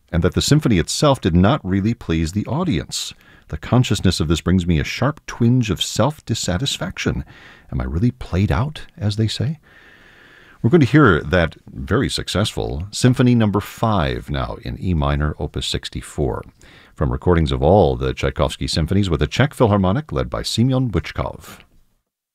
and that the symphony itself did not really please the audience. The consciousness of this brings me a sharp twinge of self-dissatisfaction. Am I really played out, as they say? We're going to hear that very successful Symphony No. 5 now in E minor, Opus 64, from recordings of all the Tchaikovsky symphonies with a Czech Philharmonic led by Semyon Bychkov.